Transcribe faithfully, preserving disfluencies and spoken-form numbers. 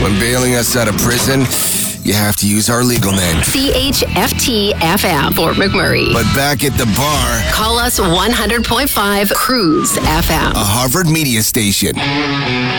When bailing us out of prison, you have to use our legal name. C H F T F M, Fort McMurray. But back at the bar, Call us one hundred point five Cruise F M. a Harvard media station.